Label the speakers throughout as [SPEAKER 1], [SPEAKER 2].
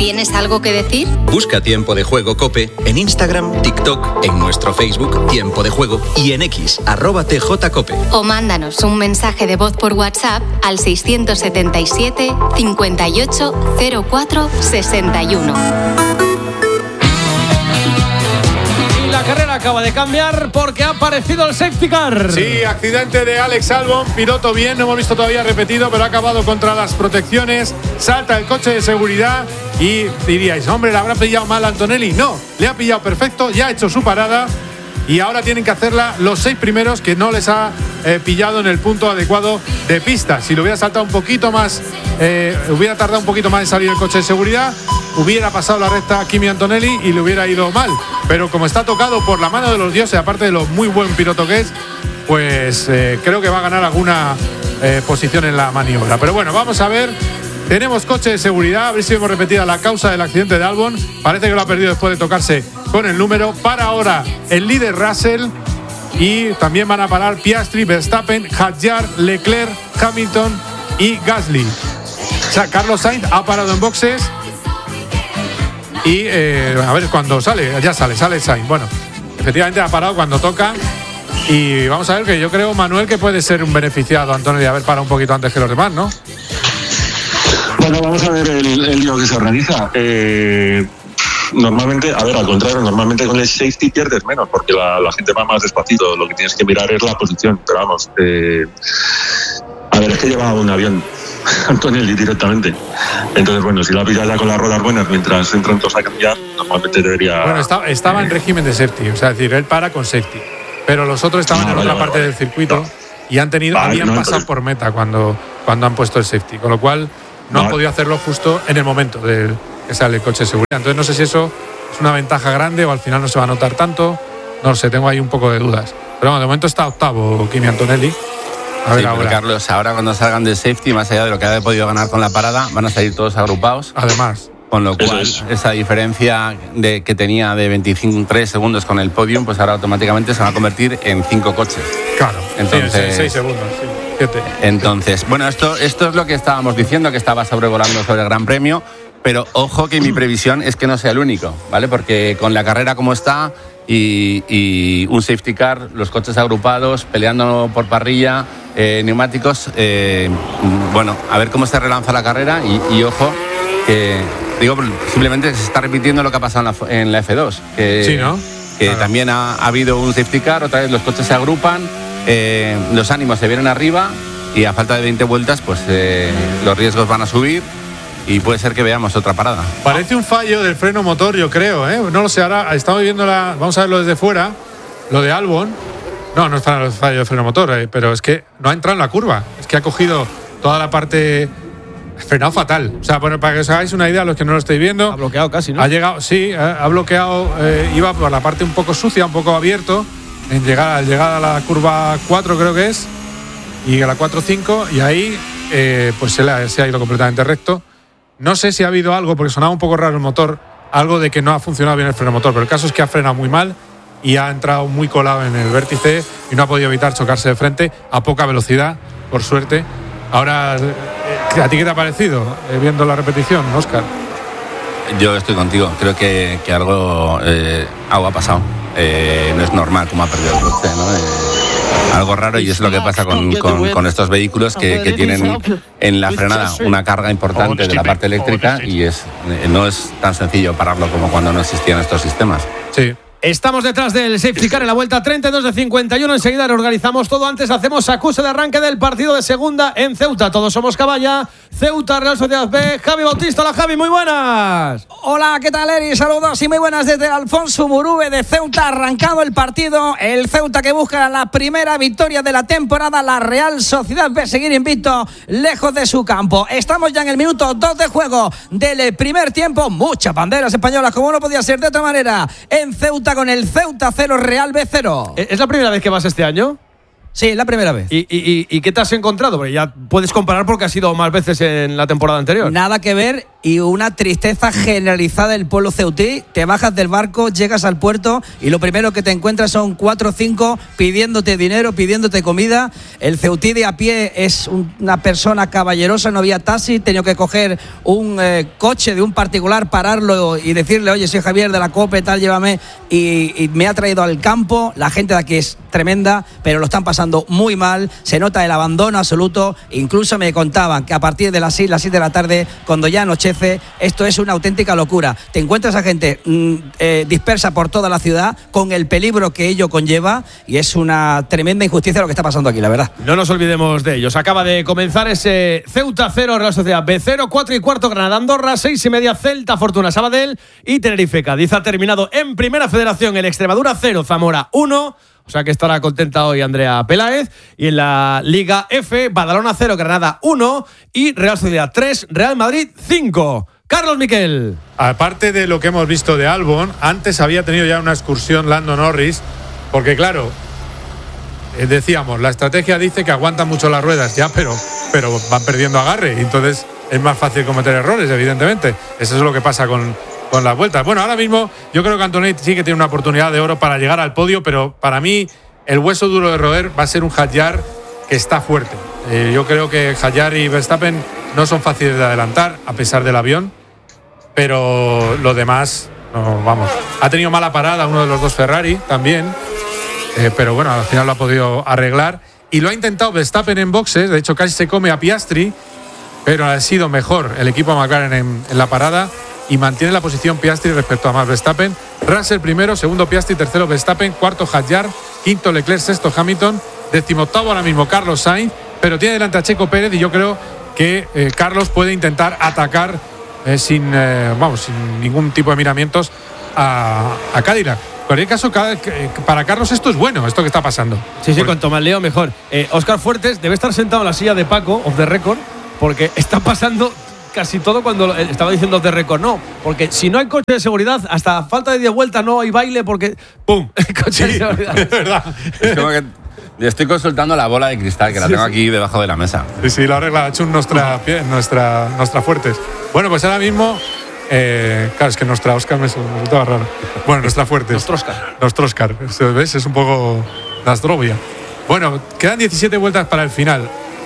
[SPEAKER 1] ¿Tienes algo que decir?
[SPEAKER 2] Busca Tiempo de Juego COPE en Instagram, TikTok, en nuestro Facebook Tiempo de Juego y en X, @TJCOPE.
[SPEAKER 1] O mándanos un mensaje de voz por WhatsApp al 677 58 04 61.
[SPEAKER 3] La carrera acaba de cambiar porque ha aparecido el safety car.
[SPEAKER 4] Sí, accidente de Alex Albon, piloto bien, no hemos visto todavía repetido, pero ha acabado contra las protecciones, salta el coche de seguridad y diríais, hombre, ¿le habrá pillado mal a Antonelli? No, le ha pillado perfecto, ya ha hecho su parada y ahora tienen que hacerla los 6 primeros que no les ha pillado en el punto adecuado de pista. Si lo hubiera saltado un poquito más, hubiera tardado un poquito más en salir el coche de seguridad, hubiera pasado la recta a Kimi Antonelli y le hubiera ido mal. Pero como está tocado por la mano de los dioses, aparte de lo muy buen piloto que es, pues creo que va a ganar alguna posición en la maniobra. Pero bueno, vamos a ver. Tenemos coche de seguridad, a ver si hemos repetido la causa del accidente de Albon. Parece que lo ha perdido después de tocarse con el número. Para ahora el líder Russell y también van a parar Piastri, Verstappen, Hadjar, Leclerc, Hamilton y Gasly. O sea, Carlos Sainz ha parado en boxes y a ver cuando sale, ya sale Sainz. Bueno, efectivamente ha parado cuando toca. Y vamos a ver, que yo creo, Manuel, que puede ser un beneficiado Antonio de haber parado un poquito antes que los demás, ¿no?
[SPEAKER 5] Bueno, vamos a ver el lío que se organiza. Normalmente, a ver, al contrario, normalmente con el safety pierdes menos, porque la gente va más despacito. Lo que tienes que mirar es la posición. Pero vamos, a ver, es que llevaba un avión Antonelli directamente. Entonces, bueno, si la pillas ya con las ruedas buenas mientras entran todos a cambiar, normalmente debería...
[SPEAKER 4] Bueno, estaba en régimen de safety, o sea, es decir, él para con safety. Pero los otros estaban en otra parte del circuito y habían pasado por meta cuando han puesto el safety, con lo cual no han podido hacerlo justo en el momento de que sale el coche de seguridad. Entonces no sé si eso es una ventaja grande o al final no se va a notar tanto. No lo sé, tengo ahí un poco de dudas. Pero bueno, de momento está octavo Kimi Antonelli. A ver, ahora.
[SPEAKER 6] Carlos, ahora cuando salgan del safety, más allá de lo que ha podido ganar con la parada, van a salir todos agrupados.
[SPEAKER 4] Además.
[SPEAKER 6] Con lo cual, esa diferencia que tenía de 23 segundos con el podium, pues ahora automáticamente se va a convertir en 5 coches.
[SPEAKER 4] Claro,
[SPEAKER 6] entonces,
[SPEAKER 4] 6 segundos, sí. 7.
[SPEAKER 6] Entonces, bueno, esto es lo que estábamos diciendo, que estaba sobrevolando sobre el Gran Premio, pero ojo que mi previsión es que no sea el único, ¿vale? Porque con la carrera como está y un safety car, los coches agrupados, peleando por parrilla, neumáticos, bueno, a ver cómo se relanza la carrera y ojo que... Digo, simplemente se está repitiendo lo que ha pasado en la F2.
[SPEAKER 4] Sí, ¿no?
[SPEAKER 6] Que claro. También ha habido un safety car, otra vez los coches se agrupan, los ánimos se vienen arriba y a falta de 20 vueltas, pues los riesgos van a subir y puede ser que veamos otra parada.
[SPEAKER 4] Parece un fallo del freno motor, yo creo, ¿eh? No lo sé, ahora estamos viendo vamos a verlo desde fuera, lo de Albon. No es fallo del freno motor, pero es que no ha entrado en la curva. Es que ha cogido toda la parte... Frenado fatal. O sea, bueno, para que os hagáis una idea, los que no lo estáis viendo.
[SPEAKER 3] Ha bloqueado casi, ¿no?
[SPEAKER 4] Ha llegado, sí, ha bloqueado, iba por la parte un poco sucia, un poco abierto, al llegar a la curva 4 creo que es, y a la 4-5, y ahí pues se ha ido completamente recto. No sé si ha habido algo, porque sonaba un poco raro el motor, algo de que no ha funcionado bien el freno motor, pero el caso es que ha frenado muy mal y ha entrado muy colado en el vértice y no ha podido evitar chocarse de frente a poca velocidad, por suerte. Ahora, ¿a ti qué te ha parecido viendo la repetición, Óscar?
[SPEAKER 6] Yo estoy contigo. Creo que algo ha pasado. No es normal como ha perdido el coche, ¿no? Algo raro, y es lo que pasa con estos vehículos que tienen en la frenada una carga importante de la parte eléctrica y no es tan sencillo pararlo como cuando no existían estos sistemas.
[SPEAKER 4] Sí.
[SPEAKER 3] Estamos detrás del safety car en la vuelta 32 de 51. Enseguida reorganizamos todo. Antes hacemos acuse de arranque del partido de segunda en Ceuta. Todos somos Caballa. Ceuta, Real Sociedad B. Javi Bautista. Hola, Javi, muy buenas.
[SPEAKER 7] Hola, ¿qué tal, Eri? Saludos y muy buenas desde el Alfonso Murube de Ceuta. Arrancado el partido. El Ceuta que busca la primera victoria de la temporada. La Real Sociedad B seguir invicto lejos de su campo. Estamos ya en el minuto 2 de juego del primer tiempo. Muchas banderas españolas, como no podía ser de otra manera. En Ceuta con el Ceuta 0, Real B 0.
[SPEAKER 3] ¿Es la primera vez que vas este año?
[SPEAKER 7] Sí, la primera vez.
[SPEAKER 3] ¿Y qué te has encontrado? Porque ya puedes comparar porque has ido más veces en la temporada anterior.
[SPEAKER 7] Nada que ver y una tristeza generalizada del pueblo ceutí. Te bajas del barco, llegas al puerto y lo primero que te encuentras son 4 o 5 pidiéndote dinero, pidiéndote comida. El ceutí de a pie es una persona caballerosa, no había taxi, he tenido que coger un coche de un particular, pararlo y decirle, oye, soy Javier de la COPE, tal, llévame, y me ha traído al campo. La gente de aquí es tremenda, pero lo están pasando muy mal, se nota el abandono absoluto. Incluso me contaban que a partir de las 6 de la tarde, cuando ya anochece, esto es una auténtica locura. Te encuentras a gente dispersa por toda la ciudad con el peligro que ello conlleva y es una tremenda injusticia lo que está pasando aquí, la verdad.
[SPEAKER 3] No nos olvidemos de ellos. Acaba de comenzar ese Ceuta 0, Real Sociedad B 0, 4 y cuarto Granada Andorra, 6 y media Celta Fortuna Sabadell y Tenerife Cádiz. Ha terminado en Primera Federación el Extremadura 0, Zamora 1. O sea que estará contenta hoy Andrea Peláez. Y en la Liga F, Badalona 0, Granada 1 y Real Sociedad 3, Real Madrid 5. Carlos Miquel.
[SPEAKER 4] Aparte de lo que hemos visto de Albon, antes había tenido ya una excursión Lando Norris, porque claro, decíamos, la estrategia dice que aguantan mucho las ruedas ya, pero van perdiendo agarre, y entonces es más fácil cometer errores, evidentemente. Eso es lo que pasa con las vueltas. Bueno, ahora mismo yo creo que Antonelli sí que tiene una oportunidad de oro para llegar al podio, pero para mí el hueso duro de roer va a ser un Hadjar que está fuerte. Yo creo que Hadjar y Verstappen no son fáciles de adelantar, a pesar del avión, pero lo demás, no, vamos. Ha tenido mala parada uno de los dos Ferrari también, pero bueno, al final lo ha podido arreglar. Y lo ha intentado Verstappen en boxes, de hecho casi se come a Piastri, pero ha sido mejor el equipo McLaren en la parada y mantiene la posición Piastri respecto a Max Verstappen. Russell primero, segundo Piastri, tercero Verstappen, cuarto Hadjar, quinto Leclerc, sexto Hamilton, 18º ahora mismo Carlos Sainz, pero tiene delante a Checo Pérez y yo creo que Carlos puede intentar atacar sin ningún tipo de miramientos a Cadillac. En cualquier caso, para Carlos esto es bueno, esto que está pasando.
[SPEAKER 3] Sí, cuanto más leo mejor. Óscar Fuertes debe estar sentado en la silla de Paco, off the record, porque está pasando casi todo cuando estaba diciendo off the record. No, porque si no hay coche de seguridad, hasta falta de 10 vueltas no hay baile porque ¡pum! El coche de seguridad.
[SPEAKER 4] Es verdad.
[SPEAKER 6] Es como que estoy consultando la bola de cristal, que la tengo aquí debajo de la mesa.
[SPEAKER 4] Sí, lo arregla, ha hecho nuestra Fuertes. Bueno, pues ahora mismo, claro, es que nuestra Oscar me resultaba raro. Bueno, nuestra Fuertes. Nuestro Oscar. ¿Ves? Es un poco Nastrovia. Bueno, quedan 17 vueltas para el final.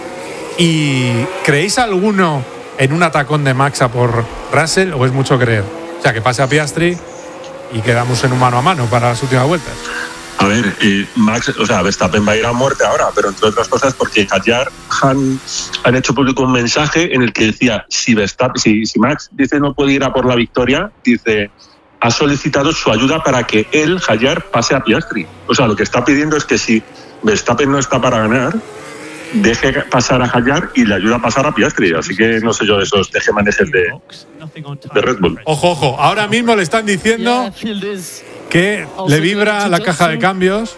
[SPEAKER 4] ¿Y creéis alguno en un atacón de Max a por Russell o es mucho creer? O sea, que pase a Piastri y quedamos en un mano a mano para las últimas vueltas.
[SPEAKER 5] A ver, Max, o sea, Verstappen va a ir a muerte ahora, pero entre otras cosas porque Hadjar han hecho público un mensaje en el que decía, si Max dice no puede ir a por la victoria, dice, ha solicitado su ayuda para que él, Hadjar, pase a Piastri. O sea, lo que está pidiendo es que si Verstappen no está para ganar, deje pasar a Hadjar y le ayuda a pasar a Piastri. Así que no sé yo de esos tejemanes de Red Bull.
[SPEAKER 4] Ojo, ahora mismo le están diciendo que le vibra la caja de cambios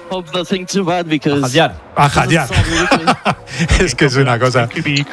[SPEAKER 4] a Hadjar. Es que es una cosa.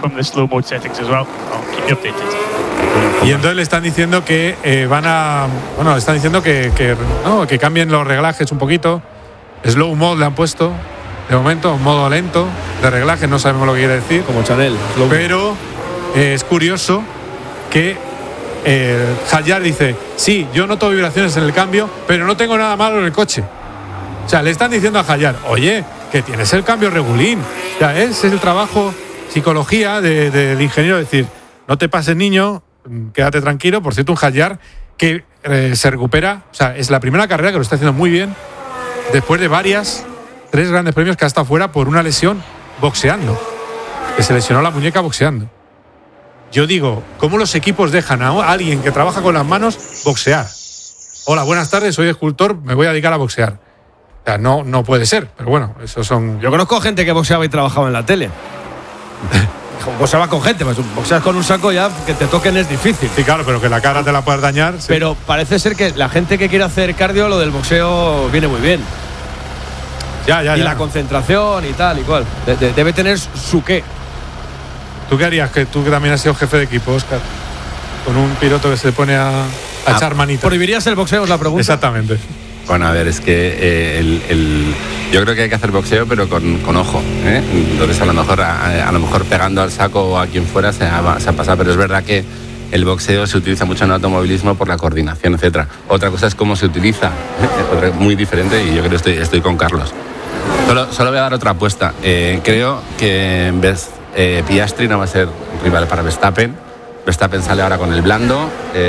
[SPEAKER 4] Y entonces le están diciendo que le están diciendo que cambien los reglajes un poquito. Slow mode le han puesto. De momento, modo lento de reglaje, no sabemos lo que quiere decir.
[SPEAKER 3] Como Chanel.
[SPEAKER 4] Pero es curioso que Hadjar dice, sí, yo noto vibraciones en el cambio, pero no tengo nada malo en el coche. O sea, le están diciendo a Hadjar, oye, que tienes el cambio regulín. O sea, ese es el trabajo, psicología del ingeniero, decir, no te pases, niño, quédate tranquilo. Por cierto, un Hadjar que se recupera, o sea, es la primera carrera que lo está haciendo muy bien, después de 3 grandes premios que ha estado fuera por una lesión boxeando, que se lesionó la muñeca boxeando. Yo digo, ¿cómo los equipos dejan a alguien que trabaja con las manos boxear? Hola, buenas tardes, soy escultor, me voy a dedicar a boxear. O sea, no puede ser, pero bueno, esos son...
[SPEAKER 3] Yo conozco gente que boxeaba y trabajaba en la tele. Boxeaba con gente, pues boxeas con un saco ya, que te toquen es difícil.
[SPEAKER 4] Sí, claro, pero que la cara te la puedas dañar. Sí.
[SPEAKER 3] Pero parece ser que la gente que quiere hacer cardio, lo del boxeo viene muy bien.
[SPEAKER 4] Ya.
[SPEAKER 3] Y la concentración y tal y cual. Debe tener su qué.
[SPEAKER 4] ¿Tú qué harías? Que tú que también has sido jefe de equipo, Óscar, con un piloto que se pone a echar manitas.
[SPEAKER 3] ¿Prohibirías el boxeo, es la pregunta?
[SPEAKER 4] Exactamente.
[SPEAKER 6] Bueno, a ver, es que yo creo que hay que hacer boxeo, pero con ojo, ¿eh? Entonces a lo mejor pegando al saco o a quien fuera se ha pasado, pero es verdad que el boxeo se utiliza mucho en el automovilismo por la coordinación, etcétera. Otra cosa es cómo se utiliza, otra muy diferente, y yo creo que estoy con Carlos. Solo voy a dar otra apuesta. Creo que en vez Piastri no va a ser rival para Verstappen. Verstappen sale ahora con el blando.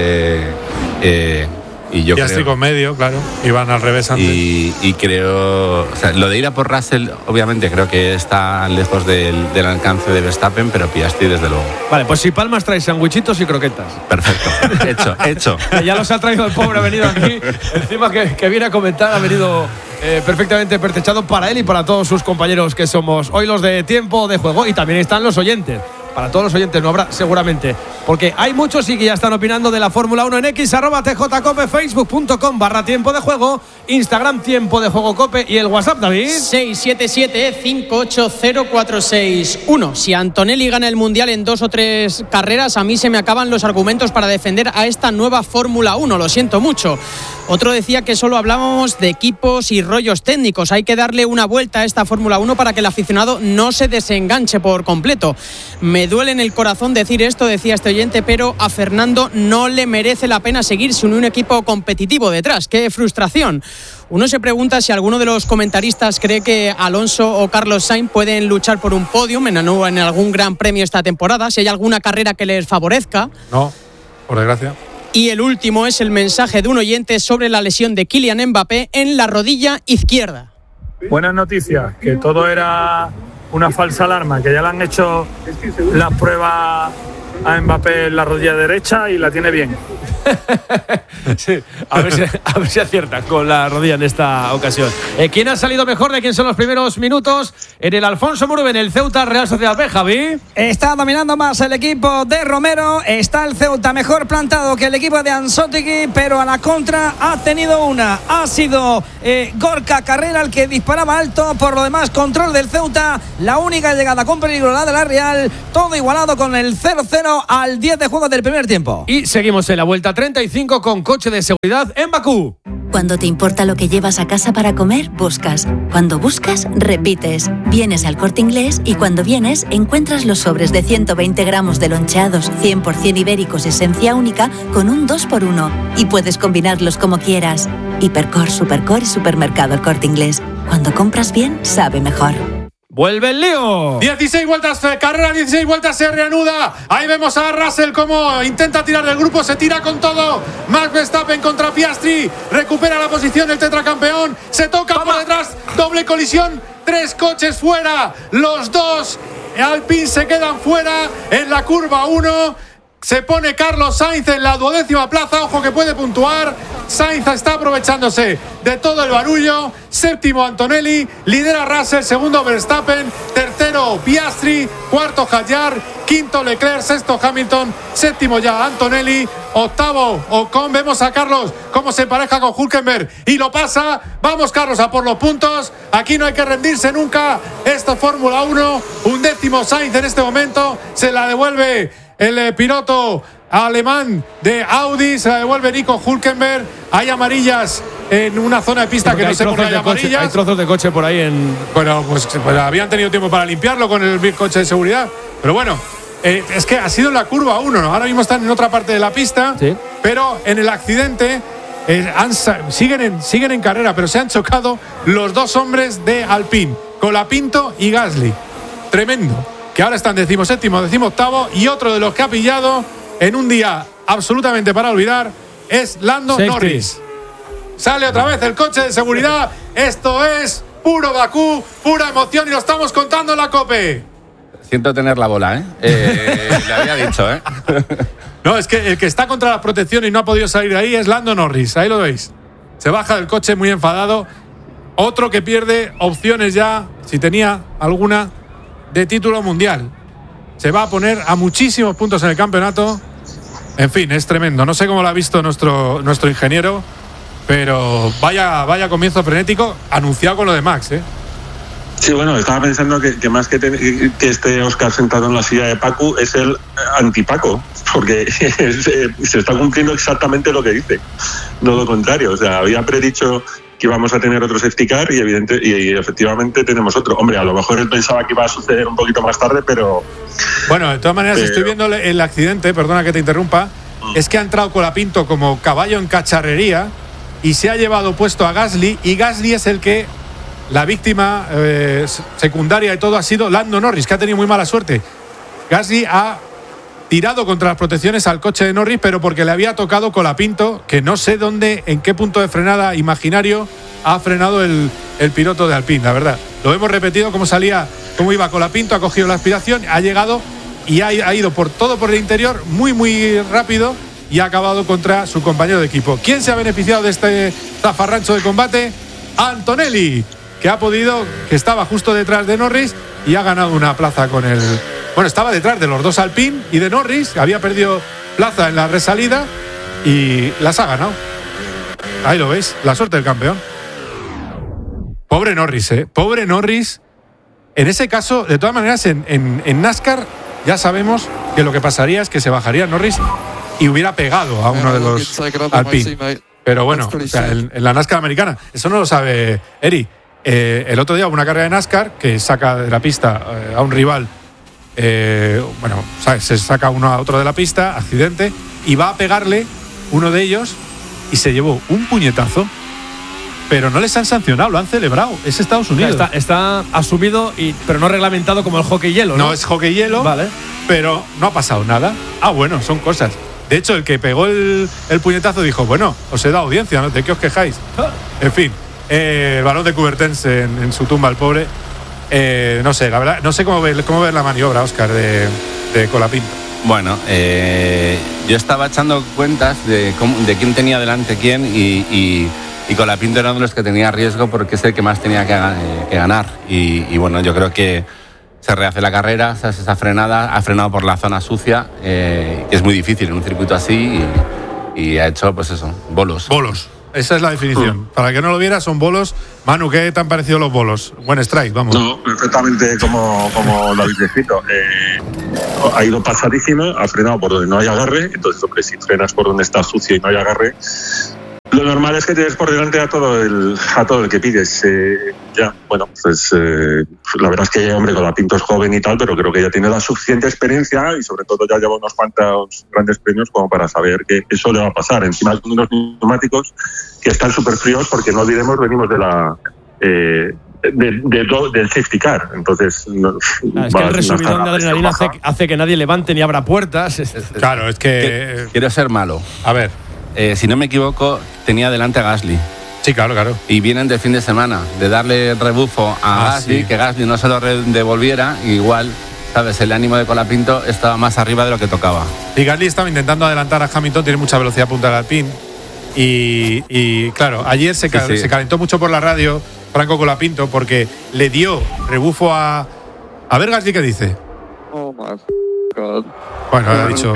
[SPEAKER 6] Y yo
[SPEAKER 4] Piastri
[SPEAKER 6] creo,
[SPEAKER 4] con medio, claro. Y van al revés antes.
[SPEAKER 6] y creo, o sea, lo de ir a por Russell, obviamente creo que está lejos del alcance de Verstappen, pero Piastri desde luego.
[SPEAKER 3] Vale, pues si palmas traes sandwichitos y croquetas.
[SPEAKER 6] Perfecto, hecho.
[SPEAKER 3] Ya los ha traído el pobre, ha venido aquí. Encima que viene a comentar, ha venido perfectamente pertrechado para él y para todos sus compañeros que somos hoy los de Tiempo de Juego. Y también están los oyentes. Para todos los oyentes no habrá, seguramente, porque hay muchos y que ya están opinando de la Fórmula 1 en X, @TJCope, facebook.com/Tiempo de Juego, Instagram Tiempo de Juego Cope y el WhatsApp, David.
[SPEAKER 8] 677-580-461. Si Antonelli gana el Mundial en 2 o 3 carreras, a mí se me acaban los argumentos para defender a esta nueva Fórmula 1, lo siento mucho. Otro decía que solo hablábamos de equipos y rollos técnicos. Hay que darle una vuelta a esta Fórmula 1 para que el aficionado no se desenganche por completo. Me duele en el corazón decir esto, decía este oyente, pero a Fernando no le merece la pena seguir sin un equipo competitivo detrás. ¡Qué frustración! Uno se pregunta si alguno de los comentaristas cree que Alonso o Carlos Sainz pueden luchar por un podium en algún gran premio esta temporada, si hay alguna carrera que les favorezca.
[SPEAKER 4] No, por desgracia.
[SPEAKER 8] Y el último es el mensaje de un oyente sobre la lesión de Kylian Mbappé en la rodilla izquierda.
[SPEAKER 9] Buenas noticias, que todo era una falsa alarma, que ya le han hecho las pruebas a Mbappé en la rodilla derecha y la tiene bien.
[SPEAKER 3] Sí, a ver si aciertan con la rodilla en esta ocasión. ¿Quién ha salido mejor? ¿De quién son los primeros minutos? En el Alfonso Muruve, en el Ceuta Real Sociedad B, Javi.
[SPEAKER 7] Está dominando más el equipo de Romero. Está el Ceuta mejor plantado que el equipo de Anzotegui, pero a la contra ha tenido una. Ha sido Gorka Carrera el que disparaba alto. Por lo demás, control del Ceuta. La única llegada con peligro, la de la Real. Todo igualado con el 0-0 al 10 de juego del primer tiempo.
[SPEAKER 3] Y seguimos en la vuelta 35 con coche de seguridad en Bakú.
[SPEAKER 10] Cuando te importa lo que llevas a casa para comer, buscas. Cuando buscas, repites. Vienes al Corte Inglés y cuando vienes, encuentras los sobres de 120 gramos de loncheados 100% ibéricos esencia única con un 2x1 y puedes combinarlos como quieras. Hipercor, Supercor y Supermercado El Corte Inglés. Cuando compras bien, sabe mejor.
[SPEAKER 3] ¡Vuelve el lío!
[SPEAKER 4] 16 vueltas, carrera 16 vueltas, se reanuda. Ahí vemos a Russell como intenta tirar del grupo, se tira con todo. Max Verstappen contra Piastri, recupera la posición el tetracampeón, se toca por detrás, doble colisión, 3 coches fuera, los 2 Alpine se quedan fuera en la curva 1. Se pone Carlos Sainz en la 12ª plaza, ojo que puede puntuar. Sainz está aprovechándose de todo el barullo. 7º Antonelli, lidera Russell, 2º Verstappen, 3º Piastri, 4º Hadjar, 5º Leclerc, 6º Hamilton, 7º ya Antonelli, 8º Ocon. Vemos a Carlos cómo se empareja con Hülkenberg y lo pasa. Vamos Carlos a por los puntos. Aquí no hay que rendirse nunca. Esto es Fórmula 1. 11º Sainz en este momento. Se la devuelve el piloto alemán de Audi, se la devuelve Nico Hülkenberg. Hay amarillas en una zona de pista que no sé por qué hay amarillas.
[SPEAKER 3] Hay trozos de coche por ahí en...
[SPEAKER 4] Bueno, pues habían tenido tiempo para limpiarlo con el coche de seguridad. Pero bueno, es que ha sido en la curva 1, ¿no? Ahora mismo están en otra parte de la pista, sí. Pero en el accidente siguen en carrera, pero se han chocado los 2 hombres de Alpine, Colapinto y Gasly. Tremendo. Que ahora están 17º, 18º, y otro de los que ha pillado en un día absolutamente para olvidar es Lando Norris. Sale otra vez el coche de seguridad. Esto es puro Bakú, pura emoción y lo estamos contando en la COPE.
[SPEAKER 6] Siento tener la bola, le había dicho,
[SPEAKER 4] No, es que el que está contra la protección y no ha podido salir de ahí es Lando Norris, ahí lo veis. Se baja del coche muy enfadado. Otro que pierde opciones ya, si tenía alguna, de título mundial. Se va a poner a muchísimos puntos en el campeonato. En fin, es tremendo. No sé cómo lo ha visto nuestro ingeniero, pero vaya comienzo frenético anunciado con lo de Max,
[SPEAKER 5] Sí, bueno, estaba pensando que más que esté Óscar sentado en la silla de Paco, es el anti-Paco, porque se está cumpliendo exactamente lo que dice, no lo contrario. O sea, había predicho que íbamos a tener otro safety car y efectivamente tenemos otro. Hombre, a lo mejor él pensaba que iba a suceder un poquito más tarde, pero...
[SPEAKER 4] Bueno, de todas maneras, estoy viendo el accidente, perdona que te interrumpa, es que ha entrado Colapinto como caballo en cacharrería y se ha llevado puesto a Gasly, y Gasly es el que, la víctima secundaria de todo ha sido Lando Norris, que ha tenido muy mala suerte. Gasly ha tirado contra las protecciones al coche de Norris, pero porque le había tocado Colapinto, que no sé dónde, en qué punto de frenada imaginario ha frenado el piloto de Alpine, la verdad. Lo hemos repetido cómo iba Colapinto, ha cogido la aspiración, ha llegado y ha ido por el interior muy, muy rápido y ha acabado contra su compañero de equipo. ¿Quién se ha beneficiado de este zafarrancho de combate? Antonelli, que estaba justo detrás de Norris y ha ganado una plaza con el... Bueno, estaba detrás de los dos Alpine y de Norris, había perdido plaza en la resalida y las ha ganado. Ahí lo veis, la suerte del campeón. Pobre Norris, pobre Norris. En ese caso, de todas maneras, en NASCAR ya sabemos que lo que pasaría es que se bajaría Norris y hubiera pegado a uno de los Alpine. Pero bueno, o sea, en la NASCAR americana, eso no lo sabe Eri. El otro día hubo una carrera de NASCAR que saca de la pista a un rival. Se saca uno a otro de la pista, accidente, y va a pegarle uno de ellos y se llevó un puñetazo, pero no les han sancionado, lo han celebrado. Es Estados Unidos.
[SPEAKER 3] Está asumido, pero no reglamentado como el hockey hielo, ¿no?
[SPEAKER 4] No es hockey hielo, vale, pero no ha pasado nada. Bueno, son cosas. De hecho, el que pegó el puñetazo dijo, bueno, os he dado audiencia, ¿no? ¿De qué os quejáis? En fin, el balón de Coubertin en su tumba, el pobre. No sé, la verdad, no sé cómo ver la maniobra, Óscar, de Colapinto.
[SPEAKER 6] Bueno, yo estaba echando cuentas de quién tenía delante quién y Colapinto era uno de los que tenía riesgo porque es el que más tenía que ganar. Y bueno, yo creo que se rehace la carrera, esa frenada, ha frenado por la zona sucia, que es muy difícil en un circuito así y ha hecho, pues eso, bolos.
[SPEAKER 4] Bolos. Esa es la definición. Para el que no lo viera, son bolos. Manu, ¿qué te han parecido los bolos? Buen strike, vamos.
[SPEAKER 5] No, perfectamente como lo habéis descrito. Ha ido pasadísimo, ha frenado por donde no hay agarre. Entonces, hombre, si frenas por donde está sucio y no hay agarre, lo normal es que tienes por delante a todo el que pides. La verdad es que, hombre, Colapinto es joven y tal, pero creo que ya tiene la suficiente experiencia y sobre todo ya lleva unos cuantos grandes premios como para saber que eso le va a pasar. Encima con unos neumáticos que están súper fríos porque, no olvidemos, venimos del safety car. Entonces,
[SPEAKER 3] es que el resubidón de adrenalina hace que nadie levante ni abra puertas.
[SPEAKER 4] Claro, es que...
[SPEAKER 6] Quiero ser malo.
[SPEAKER 4] A ver.
[SPEAKER 6] Si no me equivoco, tenía delante a Gasly.
[SPEAKER 4] Sí, claro.
[SPEAKER 6] Y vienen de fin de semana, de darle rebufo a Gasly, sí, que Gasly no se lo devolviera, igual, ¿sabes? El ánimo de Colapinto estaba más arriba de lo que tocaba.
[SPEAKER 4] Y Gasly estaba intentando adelantar a Hamilton, tiene mucha velocidad punta del Alpine. Y claro, ayer se calentó mucho por la radio Franco Colapinto porque le dio rebufo a ver Gasly qué dice.
[SPEAKER 11] Oh my God.
[SPEAKER 4] Bueno, ha dicho...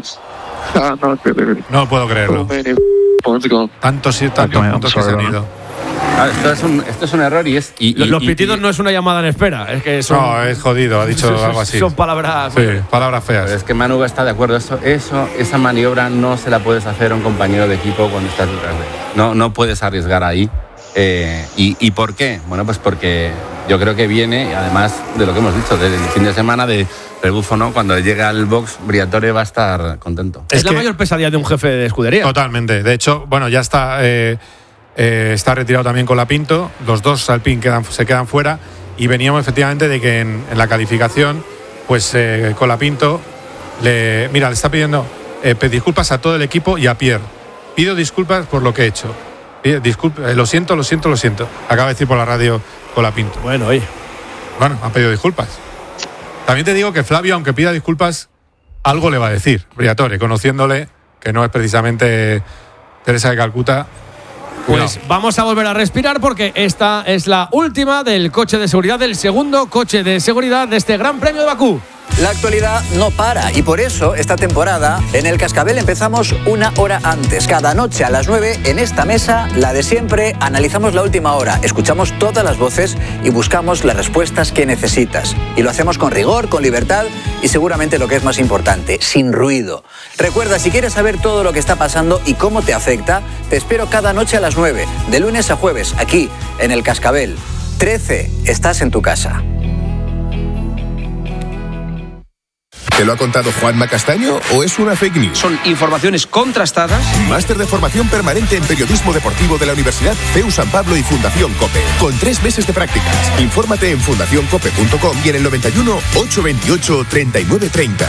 [SPEAKER 4] No puedo creerlo. Tantos puntos que se han ido.
[SPEAKER 6] Esto es un error y
[SPEAKER 3] los pitidos no es una llamada en espera, es que son...
[SPEAKER 4] No, es jodido, ha dicho algo así.
[SPEAKER 3] Son palabras...
[SPEAKER 4] Sí, palabras feas.
[SPEAKER 6] Pero es que Manu está de acuerdo. Esa maniobra no se la puedes hacer a un compañero de equipo cuando estás detrás de él. No puedes arriesgar ahí. ¿Y por qué? Bueno, pues porque yo creo que viene, además de lo que hemos dicho, del fin de semana de rebufo, ¿no? Cuando llegue al box, Briatore va a estar contento.
[SPEAKER 3] Es la mayor pesadilla de un jefe de escudería.
[SPEAKER 4] Totalmente. De hecho, bueno, ya está retirado también Colapinto. Los dos Alpine se quedan fuera. Y veníamos efectivamente de que en la calificación, pues Colapinto le está pidiendo disculpas a todo el equipo y a Pierre. Pido disculpas por lo que he hecho. Disculpe, lo siento. Acaba de decir por la radio Colapinto.
[SPEAKER 3] Bueno,
[SPEAKER 4] ha pedido disculpas. También te digo que Flavio, aunque pida disculpas, algo le va a decir. Briatore, conociéndole, que no es precisamente Teresa de Calcuta.
[SPEAKER 3] Pues vamos a volver a respirar porque esta es la última del coche de seguridad, del segundo coche de seguridad de este Gran Premio de Bakú.
[SPEAKER 12] La actualidad no para y por eso esta temporada en el Cascabel empezamos una hora antes. Cada noche a las 9 en esta mesa, la de siempre, analizamos la última hora, escuchamos todas las voces y buscamos las respuestas que necesitas. Y lo hacemos con rigor, con libertad y seguramente lo que es más importante, sin ruido. Recuerda, si quieres saber todo lo que está pasando y cómo te afecta, te espero cada noche a las 9, de lunes a jueves, aquí en el Cascabel. 13, estás en tu casa.
[SPEAKER 13] ¿Te lo ha contado Juanma Castaño o es una fake news?
[SPEAKER 14] Son informaciones contrastadas.
[SPEAKER 13] Máster de formación permanente en periodismo deportivo de la Universidad CEU San Pablo y Fundación COPE. Con 3 meses de prácticas. Infórmate en fundacioncope.com y en el 91 828 3930.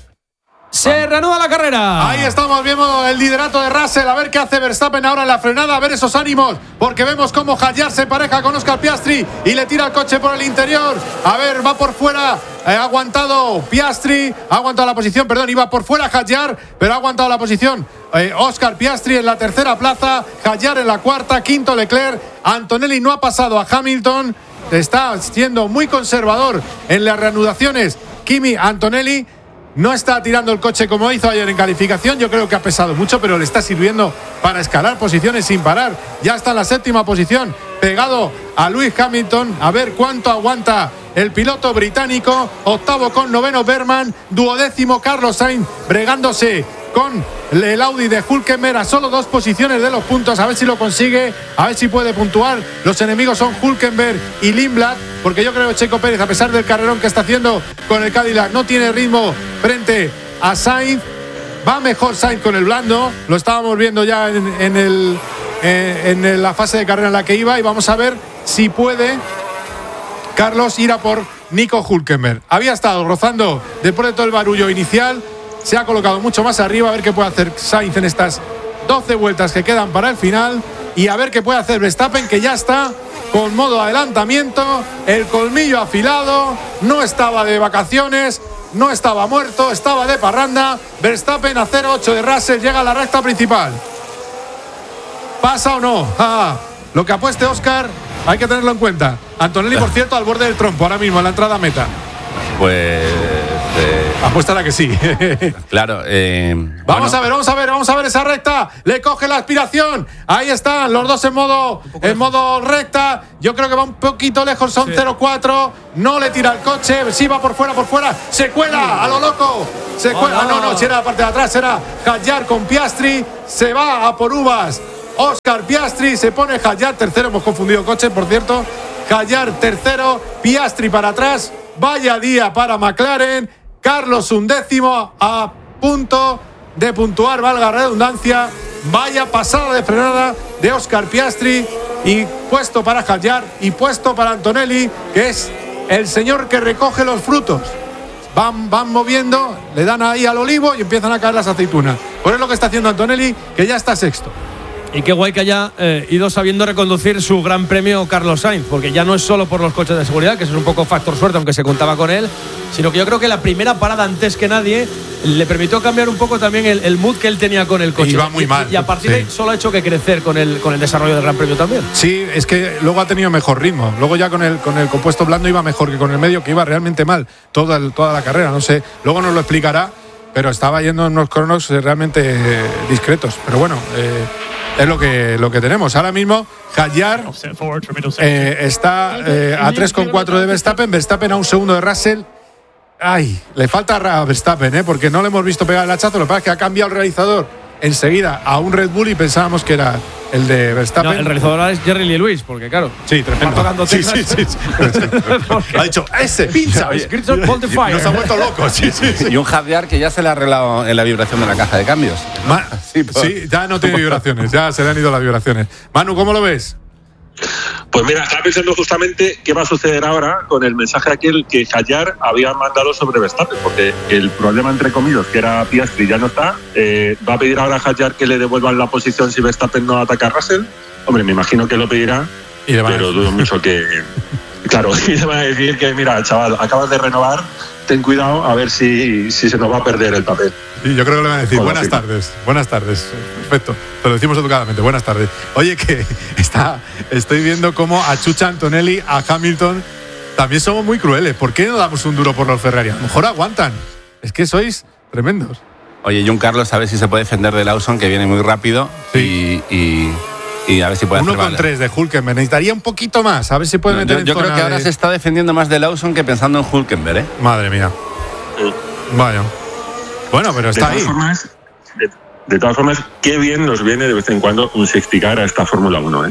[SPEAKER 3] Se reanuda la carrera.
[SPEAKER 4] Ahí estamos viendo el liderato de Russell. A ver qué hace Verstappen ahora en la frenada. A ver esos ánimos. Porque vemos cómo Hadjar se pareja con Oscar Piastri y le tira el coche por el interior. A ver, va por fuera. Ha aguantado Piastri. Ha aguantado la posición. Perdón, iba por fuera Hadjar, pero ha aguantado la posición. Oscar Piastri en la tercera plaza. Hadjar en la cuarta. Quinto Leclerc. Antonelli no ha pasado a Hamilton. Está siendo muy conservador en las reanudaciones. Kimi Antonelli. No está tirando el coche como hizo ayer en calificación. Yo creo que ha pesado mucho, pero le está sirviendo para escalar posiciones sin parar. Ya está en la 7ª posición, pegado a Lewis Hamilton. A ver cuánto aguanta el piloto británico. 8º con 9º Berman. 12º Carlos Sainz, bregándose con el Audi de Hülkenberg a solo 2 posiciones de los puntos. A ver si lo consigue, a ver si puede puntuar. Los enemigos son Hülkenberg y Lindblad, porque yo creo que Checo Pérez, a pesar del carrerón que está haciendo con el Cadillac, no tiene ritmo frente a Sainz. Va mejor Sainz con el blando. Lo estábamos viendo ya en la fase de carrera en la que iba. Y vamos a ver si puede Carlos ir a por Nico Hülkenberg. Había estado rozando después de todo el barullo inicial. Se ha colocado mucho más arriba. A ver qué puede hacer Sainz en estas 12 vueltas que quedan para el final. Y a ver qué puede hacer Verstappen, que ya está con modo adelantamiento. El colmillo afilado. No estaba de vacaciones. No estaba muerto. Estaba de parranda. Verstappen a 0,8 de Russell. Llega a la recta principal. ¿Pasa o no? Lo que apueste Oscar hay que tenerlo en cuenta. Antonelli, por cierto, al borde del trompo ahora mismo, en la entrada a meta.
[SPEAKER 6] Pues...
[SPEAKER 4] apuesta a que sí.
[SPEAKER 6] Claro.
[SPEAKER 4] Vamos a ver esa recta. Le coge la aspiración. Ahí están los dos en modo recta. Yo creo que va un poquito lejos. Son 0,4. No le tira el coche. Sí, va por fuera. Se cuela a lo loco. Se cuela. No, si era la parte de atrás. Era Hadjar con Piastri. Se va a por uvas Oscar Piastri. Se pone Hadjar tercero. Hemos confundido coche, por cierto. Hadjar tercero. Piastri para atrás. Vaya día para McLaren. Carlos 11º, a punto de puntuar, valga la redundancia. Vaya pasada de frenada de Oscar Piastri. Y puesto para Hadjar y puesto para Antonelli, que es el señor que recoge los frutos. Van moviendo, le dan ahí al olivo y empiezan a caer las aceitunas. Pues es lo que está haciendo Antonelli, que ya está sexto.
[SPEAKER 3] Y qué guay que haya ido sabiendo reconducir su gran premio Carlos Sainz, porque ya no es solo por los coches de seguridad, que eso es un poco factor suerte, aunque se contaba con él, sino que yo creo que la primera parada antes que nadie le permitió cambiar un poco también el mood que él tenía con el coche.
[SPEAKER 4] Iba muy mal.
[SPEAKER 3] Y a partir de ahí solo ha hecho que crecer con el desarrollo del gran premio también.
[SPEAKER 4] Sí, es que luego ha tenido mejor ritmo. Luego ya con el compuesto blando iba mejor que con el medio, que iba realmente mal toda la carrera. No sé, luego nos lo explicará, pero estaba yendo en unos cronos realmente discretos. Pero bueno, es lo que tenemos. Ahora mismo Hadjar está a 3,4 de Verstappen. Verstappen a 1 segundo de Russell. Ay, le falta a Verstappen, porque no le hemos visto pegar el hachazo. Lo que pasa es que ha cambiado el realizador enseguida a un Red Bull y pensábamos que era el de Verstappen.
[SPEAKER 3] No, el realizador ahora es Jerry Lee Lewis, porque claro.
[SPEAKER 4] Sí, tremendo.
[SPEAKER 3] Tocando
[SPEAKER 4] sí. Ha dicho, ese pincha. Nos ha vuelto locos. Sí.
[SPEAKER 6] Y un Hadjar que ya se le ha arreglado en la vibración de la caja de cambios.
[SPEAKER 4] Sí, ya no tiene vibraciones, ya se le han ido las vibraciones. Manu, ¿cómo lo ves?
[SPEAKER 5] Pues mira, estaba pensando justamente qué va a suceder ahora con el mensaje aquel que Hadjar había mandado sobre Verstappen, porque el problema, entre comillas, que era Piastri, ya no está. Va a pedir ahora a Hadjar que le devuelvan la posición si Verstappen no ataca a Russell. Hombre, me imagino que lo pedirá, pero dudo mucho que... Claro, y le van a decir que, mira, chaval, acabas de renovar, ten cuidado a ver si se nos va a perder el papel.
[SPEAKER 4] Sí, yo creo que le van a decir buenas tardes. Perfecto, te lo decimos educadamente, buenas tardes. Oye, que estoy viendo cómo achucha Antonelli a Hamilton También somos muy crueles. ¿Por qué no damos un duro por los Ferrari? A lo mejor aguantan. Es que sois tremendos.
[SPEAKER 6] Oye, Jun Carlos, a ver si se puede defender de Lawson, que viene muy rápido.
[SPEAKER 4] Sí.
[SPEAKER 6] Y a ver si puede hacer
[SPEAKER 4] 1,3 de Hülkenberg. Necesitaría un poquito más. A ver si puede meter en
[SPEAKER 6] Yo
[SPEAKER 4] zona
[SPEAKER 6] creo que ahora se está defendiendo más de Lawson que pensando en Hülkenberg, ¿eh?
[SPEAKER 4] Madre mía. Vaya. Bueno, pero está ahí.
[SPEAKER 5] De todas formas, qué bien nos viene de vez en cuando un safety car a esta Fórmula 1, ¿eh?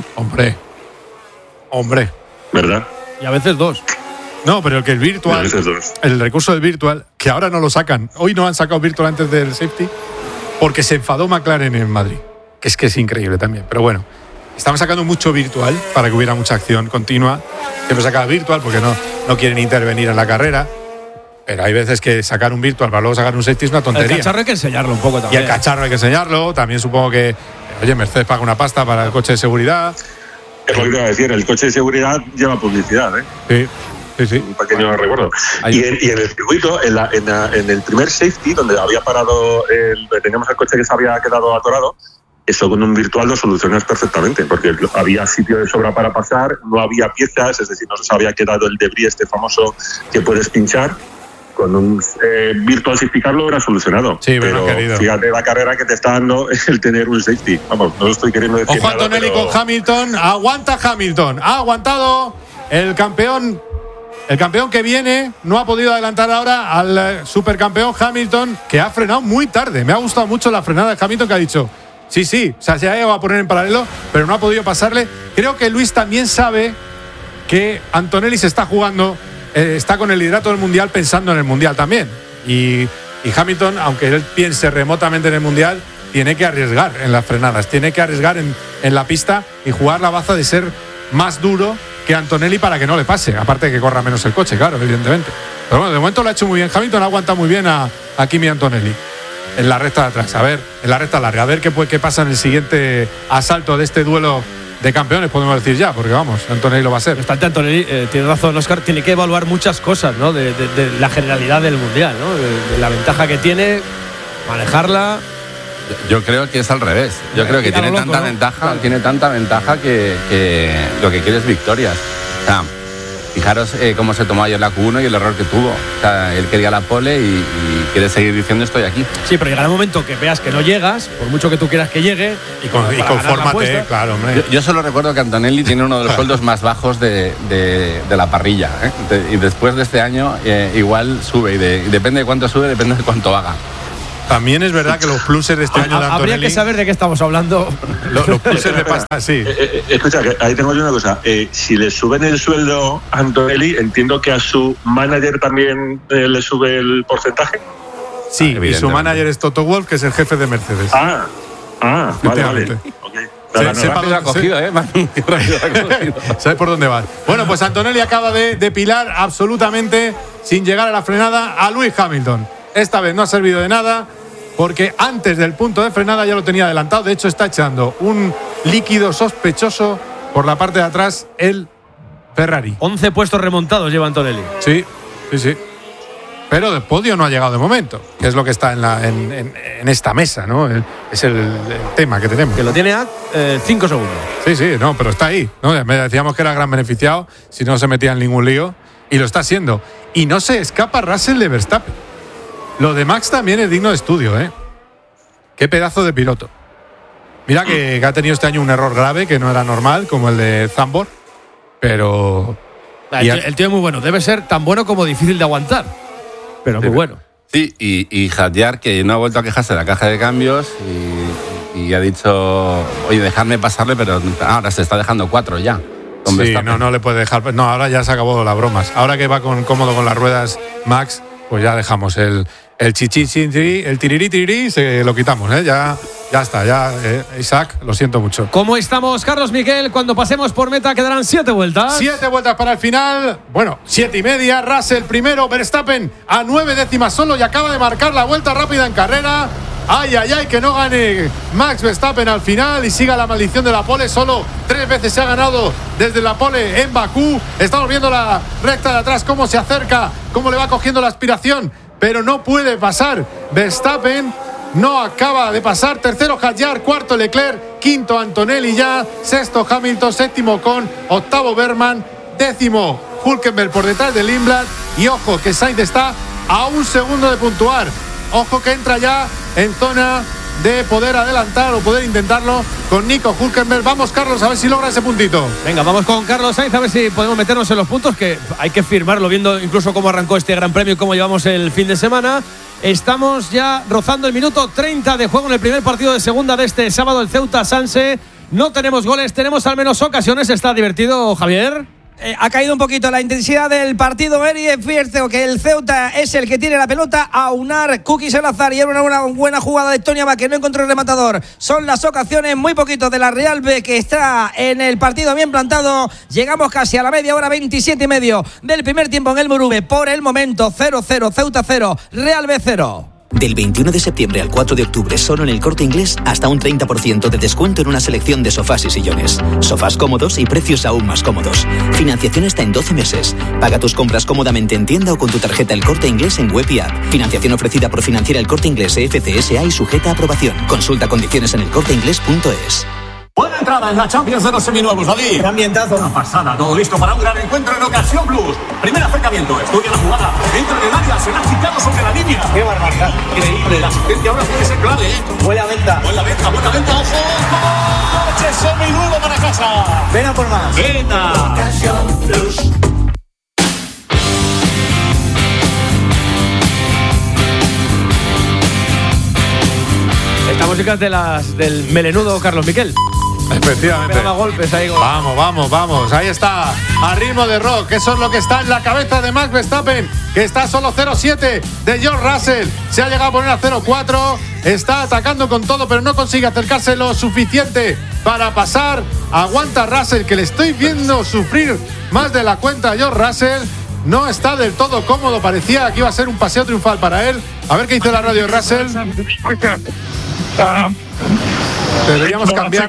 [SPEAKER 4] Hombre.
[SPEAKER 5] ¿Verdad?
[SPEAKER 3] Y a veces 2.
[SPEAKER 4] No, pero que el virtual, el recurso del virtual, que ahora no lo sacan. Hoy no han sacado virtual antes del safety porque se enfadó McLaren en Madrid. Que es increíble también. Pero bueno, estaban sacando mucho virtual para que hubiera mucha acción continua. Siempre sacaban virtual porque no quieren intervenir en la carrera. Pero hay veces que sacar un virtual para luego sacar un safety es una tontería.
[SPEAKER 3] El cacharro hay que enseñarlo un poco
[SPEAKER 4] Y
[SPEAKER 3] también.
[SPEAKER 4] el cacharro hay que enseñarlo. También supongo que, oye, Mercedes paga una pasta para el coche de seguridad.
[SPEAKER 5] Es lo que te iba a decir, el coche de seguridad lleva publicidad, ¿eh?
[SPEAKER 4] Sí.
[SPEAKER 5] Un pequeño recuerdo. Y en el circuito, en el primer safety, donde había parado, teníamos el coche que se había quedado atorado, eso con un virtual lo solucionas perfectamente, porque había sitio de sobra para pasar, no había piezas, es decir, no se había quedado el debris este famoso que puedes pinchar. Con un virtual safety car lo hubiera solucionado.
[SPEAKER 4] Sí,
[SPEAKER 5] pero
[SPEAKER 4] querido.
[SPEAKER 5] Fíjate la carrera que te está dando el tener un safety. Vamos, no lo estoy queriendo decir.
[SPEAKER 4] Ojo Antonelli con Hamilton. Aguanta Hamilton. Ha aguantado el campeón. El campeón que viene no ha podido adelantar ahora al supercampeón Hamilton, que ha frenado muy tarde. Me ha gustado mucho la frenada de Hamilton, que ha dicho sí, o sea, se ha llegado a poner en paralelo, pero no ha podido pasarle. Creo que Luis también sabe que Antonelli se está jugando, está con el liderato del Mundial pensando en el Mundial también. Y Hamilton, aunque él piense remotamente en el Mundial, tiene que arriesgar en las frenadas, tiene que arriesgar en la pista y jugar la baza de ser más duro que Antonelli para que no le pase, aparte de que corra menos el coche, claro, evidentemente. Pero bueno, de momento lo ha hecho muy bien Hamilton, aguanta muy bien a Kimi Antonelli en la recta de atrás, en la recta larga, a ver qué pasa en el siguiente asalto de este duelo de campeones, podemos decir ya, porque vamos, Antonelli lo va a ser.
[SPEAKER 3] Bastante Antonelli, tiene razón Óscar, tiene que evaluar muchas cosas, ¿no? De la generalidad del Mundial, ¿no? De la ventaja que tiene, manejarla.
[SPEAKER 6] Yo creo que es al revés. Yo creo que tiene tanta ventaja, claro. Tiene tanta ventaja que lo que quiere es victorias. O sea, fijaros cómo se tomó ayer la Q1 y el error que tuvo. O sea, él quería la pole y quiere seguir diciendo estoy aquí.
[SPEAKER 3] Sí, pero llegará el momento que veas que no llegas, por mucho que tú quieras que llegue.
[SPEAKER 4] Y confórmate, claro, hombre.
[SPEAKER 6] Yo solo recuerdo que Antonelli tiene uno de los sueldos más bajos de la parrilla. Y después de este año igual sube. Y depende de cuánto sube, depende de cuánto haga.
[SPEAKER 4] También es verdad que los pluses de este año de Antonelli…
[SPEAKER 3] Habría que saber de qué estamos hablando.
[SPEAKER 4] Los pluses de pasta, sí.
[SPEAKER 5] Escucha, que ahí tengo yo una cosa. Si le suben el sueldo a Antonelli, entiendo que a su manager también le sube el porcentaje.
[SPEAKER 4] Sí, y su manager es Toto Wolff, que es el jefe de Mercedes.
[SPEAKER 5] Vale. Okay.
[SPEAKER 6] Rápido ha cogido,
[SPEAKER 4] ¿Sabes por dónde vas? Bueno, pues Antonelli acaba de depilar absolutamente, sin llegar a la frenada, a Lewis Hamilton. Esta vez no ha servido de nada porque antes del punto de frenada ya lo tenía adelantado. De hecho, está echando un líquido sospechoso por la parte de atrás el Ferrari.
[SPEAKER 3] 11 puestos remontados lleva Antonelli.
[SPEAKER 4] Sí. Pero del podio no ha llegado de momento, que es lo que está en esta mesa, ¿no? Es el tema que tenemos.
[SPEAKER 3] Que lo tiene a 5 segundos.
[SPEAKER 4] Sí, no, pero está ahí, ¿no? Decíamos que era gran beneficiado si no se metía en ningún lío, y lo está haciendo. Y no se escapa Russell de Verstappen. Lo de Max también es digno de estudio, ¿eh? Qué pedazo de piloto. Mira que ha tenido este año un error grave que no era normal, como el de Zandvoort, pero…
[SPEAKER 3] El tío es muy bueno. Debe ser tan bueno como difícil de aguantar, pero muy bueno.
[SPEAKER 6] Sí, y Hadjar, que no ha vuelto a quejarse de la caja de cambios y ha dicho, oye, dejadme pasarle, pero ahora se está dejando 4 ya.
[SPEAKER 4] Sí, no le puede dejar… No, ahora ya se acabó las bromas. Ahora que va cómodo con las ruedas Max, pues ya dejamos el chichichi, el tirirí, se lo quitamos, ¿eh? Ya está, Isaac, lo siento mucho.
[SPEAKER 3] ¿Cómo estamos, Carlos Miquel? Cuando pasemos por meta quedarán 7 vueltas.
[SPEAKER 4] 7 vueltas para el final. Bueno, 7:30. Russell primero, Verstappen a 9 décimas solo y acaba de marcar la vuelta rápida en carrera. Ay, que no gane Max Verstappen al final y siga la maldición de la pole. Solo 3 veces se ha ganado desde la pole en Bakú. Estamos viendo la recta de atrás, cómo se acerca, cómo le va cogiendo la aspiración, pero no puede pasar. Verstappen no acaba de pasar. Tercero Hadjar, cuarto Leclerc, quinto Antonelli ya, sexto Hamilton, séptimo Ocon, octavo Berman, 10º Hülkenberg por detrás de Lindblad. Y ojo que Sainz está a 1 segundo de puntuar. Ojo que entra ya en zona de poder adelantar o poder intentarlo con Nico Hülkenberg. Vamos, Carlos, a ver si logra ese puntito.
[SPEAKER 3] Venga, vamos con Carlos Sainz a ver si podemos meternos en los puntos, que hay que firmarlo viendo incluso cómo arrancó este Gran Premio y cómo llevamos el fin de semana. Estamos ya rozando el minuto 30 de juego en el primer partido de segunda de este sábado, el Ceuta-Sanse. No tenemos goles, tenemos al menos ocasiones. ¿Está divertido, Javier?
[SPEAKER 7] Ha caído un poquito la intensidad del partido, Eri. Es cierto que el Ceuta es el que tiene la pelota. Aunar, Kuki Salazar y era una buena jugada de Tony Abad, que no encontró el rematador. Son las ocasiones, muy poquito de la Real B, que está en el partido bien plantado. Llegamos casi a la media hora, 27:30 del primer tiempo en el Moruve. Por el momento 0-0, Ceuta 0, Real B 0.
[SPEAKER 15] Del 21 de septiembre al 4 de octubre, solo en El Corte Inglés, hasta un 30% de descuento en una selección de sofás y sillones. Sofás cómodos y precios aún más cómodos. Financiación hasta en 12 meses. Paga tus compras cómodamente en tienda o con tu tarjeta El Corte Inglés en web y app. Financiación ofrecida por Financiera El Corte Inglés FCSA y sujeta a aprobación. Consulta condiciones en elcorteinglés.es.
[SPEAKER 16] Buena entrada en la Champions de los seminuevos, David. Qué ambientazo. Una pasada, todo listo para un gran encuentro en Ocasión Plus. Primer acercamiento, estudia la jugada. Entra en el área, se la ha quitado sobre la línea. Qué barbaridad. Increíble, la asistencia ahora tiene que ser clave, ¿eh? Buena venta, ojo. Coche seminuevo para casa. Ven a por más. Venga. Ocasión Plus.
[SPEAKER 3] Esta música es del melenudo Carlos Miquel.
[SPEAKER 4] Efectivamente.
[SPEAKER 3] Pega golpes ahí.
[SPEAKER 4] Vamos. Ahí está. A ritmo de rock. Eso es lo que está en la cabeza de Max Verstappen, que está solo 0-7 de George Russell. Se ha llegado a poner a 0-4. Está atacando con todo, pero no consigue acercarse lo suficiente para pasar. Aguanta Russell, que le estoy viendo sufrir más de la cuenta a George Russell. No está del todo cómodo. Parecía que iba a ser un paseo triunfal para él. A ver qué dice la radio de Russell. Deberíamos cambiar.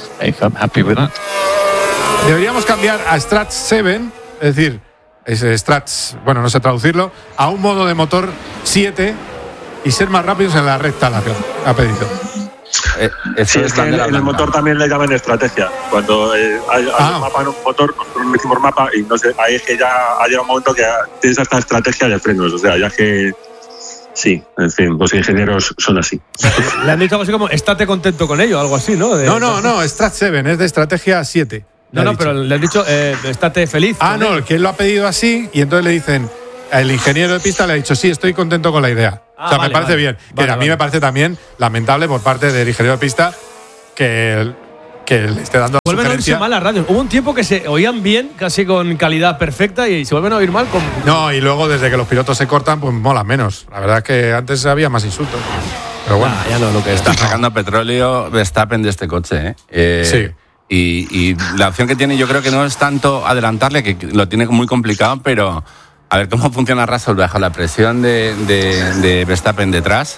[SPEAKER 4] Deberíamos cambiar a Strat 7, es decir, Strats, bueno, no sé traducirlo, a un modo de motor 7 y ser más rápidos en la recta larga. Ha pedido.
[SPEAKER 5] Sí, es que en el motor también le llaman estrategia. Cuando hay un mapa en un motor, nosotros decimos mapa y no sé, ahí es que ya ha llegado un momento que tienes hasta estrategia de frenos, o sea, ya que. Sí, en fin, los ingenieros son así.
[SPEAKER 3] Le han dicho algo así como, estate contento con ello, algo así, ¿no?
[SPEAKER 4] No, Strat 7, es de estrategia 7.
[SPEAKER 3] Pero le han dicho, estate feliz.
[SPEAKER 4] No, que él lo ha pedido así y entonces le dicen, el ingeniero de pista le ha dicho, sí, estoy contento con la idea. Me parece bien. Que a mí me parece también lamentable por parte del ingeniero de pista que le esté dando la
[SPEAKER 3] vuelven
[SPEAKER 4] sugerencia.
[SPEAKER 3] A oírse mal las radios. Hubo un tiempo que se oían bien, casi con calidad perfecta, y se vuelven a oír mal.
[SPEAKER 4] No, y luego desde que los pilotos se cortan, pues mola menos. La verdad es que antes había más insultos. Pero bueno,
[SPEAKER 6] ya no, lo que está sacando petróleo Verstappen de este coche.
[SPEAKER 4] Sí.
[SPEAKER 6] Y la opción que tiene, yo creo que no es tanto adelantarle, que lo tiene muy complicado, pero a ver cómo funciona Russell bajo la presión de Verstappen detrás.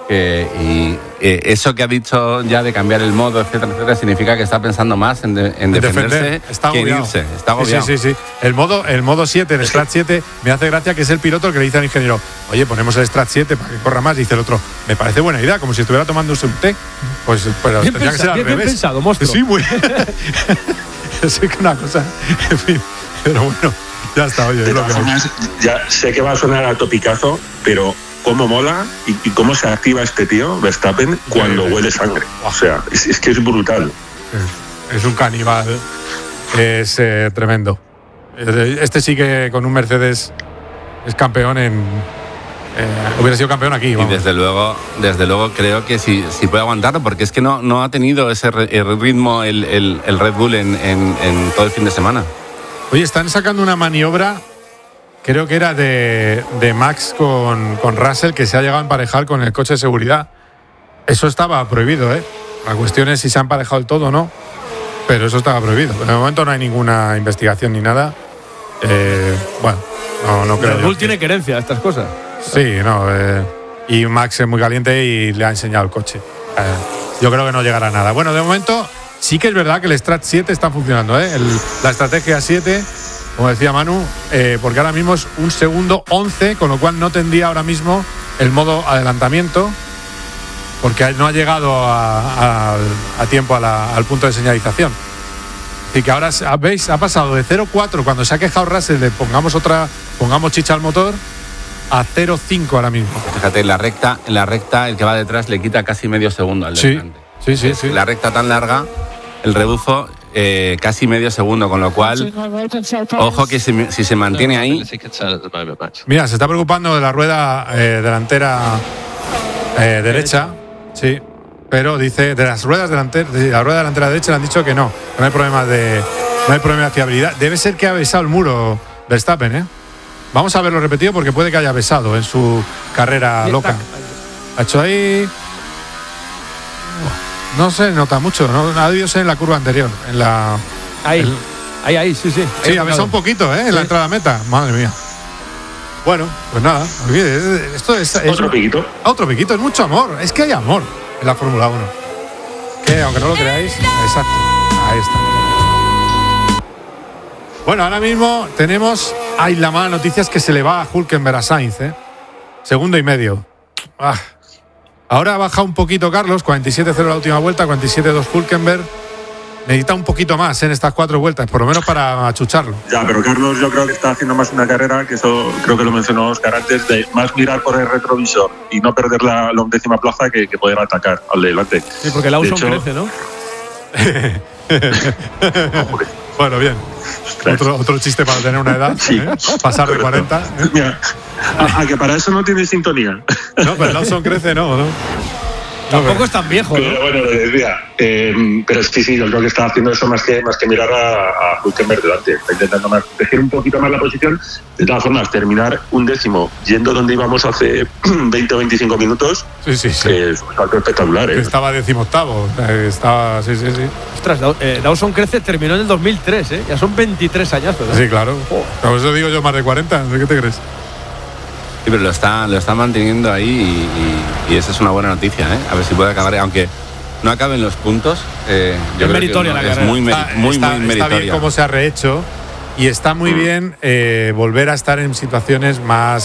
[SPEAKER 6] Y eso que ha dicho ya de cambiar el modo, etcétera, significa que está pensando más en defenderse que en irse. Está agobiado.
[SPEAKER 4] Sí. El modo 7, el Strat 7, me hace gracia que es el piloto que le dice al ingeniero, oye, ponemos el Strat 7 para que corra más. Dice el otro, me parece buena idea, como si estuviera tomándose un té. Pues pero
[SPEAKER 3] bien
[SPEAKER 4] tendría que ser al revés.
[SPEAKER 3] Bien pensado, monstruo.
[SPEAKER 4] Sí, muy. Es que una cosa. En fin, pero bueno, ya está, oye.
[SPEAKER 5] De todas formas, ya sé que va a sonar a topicazo, pero cómo mola y cómo se activa este tío, Verstappen, cuando huele sangre. O sea, es que es brutal.
[SPEAKER 4] Es un caníbal. Es tremendo. Este sí que con un Mercedes es campeón hubiera sido campeón aquí. Vamos.
[SPEAKER 6] Y desde luego creo que sí puede aguantarlo, porque es que no ha tenido ese ritmo el Red Bull en todo el fin de semana.
[SPEAKER 4] Oye, están sacando una maniobra, creo que era de Max con Russell, que se ha llegado a emparejar con el coche de seguridad. Eso estaba prohibido, ¿eh? La cuestión es si se ha emparejado el todo o no, pero eso estaba prohibido. De momento no hay ninguna investigación ni nada. Bueno, no creo.
[SPEAKER 3] Red Bull tiene querencia a estas cosas.
[SPEAKER 4] Sí, y Max es muy caliente y le ha enseñado el coche. Yo creo que no llegará a nada. Bueno, de momento sí que es verdad que el Strat 7 está funcionando, ¿eh? La estrategia 7, como decía Manu, porque ahora mismo es 1 segundo 11, con lo cual no tendría ahora mismo el modo adelantamiento, porque no ha llegado a tiempo al punto de señalización. Y que ahora, ¿veis? Ha pasado de 0,4 cuando se ha quejado Russell de pongamos chicha al motor, a 0,5 ahora mismo.
[SPEAKER 6] Fíjate, en la recta el que va detrás le quita casi medio segundo al de delante.
[SPEAKER 4] Sí.
[SPEAKER 6] La recta tan larga, el rebufo casi medio segundo, con lo cual, ojo que si se mantiene ahí.
[SPEAKER 4] Mira, se está preocupando de la rueda delantera derecha, sí, pero dice de las ruedas delanteras, de la rueda delantera derecha le han dicho que no hay problema de fiabilidad. Debe ser que ha besado el muro Verstappen, ¿eh? Vamos a verlo repetido porque puede que haya besado en su carrera loca. Ha hecho ahí. No se nota mucho, no ha debido ser en la curva anterior.
[SPEAKER 3] Ahí, sí.
[SPEAKER 4] Sí, ha besado un poquito, en la entrada a meta. Madre mía. Bueno, pues nada, olvide, esto es
[SPEAKER 5] otro piquito.
[SPEAKER 4] Otro piquito, es mucho amor. Es que hay amor en la Fórmula 1. Que aunque no lo creáis, exacto. Ahí está. Bueno, ahora mismo tenemos. Hay la mala noticia es que se le va a Hülkenberg a Sainz, segundo y medio. Ahora ha bajado un poquito Carlos, 47-0 la última vuelta, 47-2 Hülkenberg. Necesita un poquito más en estas 4 vueltas, por lo menos para achucharlo.
[SPEAKER 5] Ya, pero Carlos yo creo que está haciendo más una carrera, que eso creo que lo mencionó Oscar antes, de más mirar por el retrovisor y no perder la 11ª plaza que poder atacar al delante.
[SPEAKER 3] Sí, porque Lawson crece, ¿no?
[SPEAKER 4] Bueno, bien. Otro chiste para tener una edad,
[SPEAKER 5] sí,
[SPEAKER 4] pasar de 40.
[SPEAKER 5] Mira, a que para eso no tiene sintonía.
[SPEAKER 4] No, pero Lawson crece, ¿no?
[SPEAKER 3] Tampoco es tan viejo, ¿no?
[SPEAKER 5] Pero bueno, lo decía. Pero sí, yo creo que está haciendo eso más que mirar a Hülkenberg delante. Está intentando decir un poquito más la posición. De todas formas, terminar un décimo yendo donde íbamos hace 20 o 25 minutos.
[SPEAKER 4] Sí.
[SPEAKER 5] Es un salto espectacular.
[SPEAKER 4] Que estaba 18º. Estaba, sí.
[SPEAKER 3] Ostras, Dawson crece, terminó en el 2003, Ya son 23 añazos.
[SPEAKER 4] Sí, claro. Por eso digo yo más de 40. ¿Qué te crees?
[SPEAKER 6] Sí, pero lo está manteniendo ahí y esa es una buena noticia, A ver si puede acabar, aunque no acaben los puntos. Yo
[SPEAKER 3] es meritoria la carrera.
[SPEAKER 6] Es muy meritoria.
[SPEAKER 4] Está bien cómo se ha rehecho y está muy bien volver a estar en situaciones